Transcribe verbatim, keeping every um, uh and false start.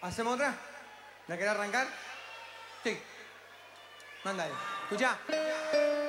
¿Hacemos otra? ¿La querés arrancar? Sí. Manda ahí. Escucha.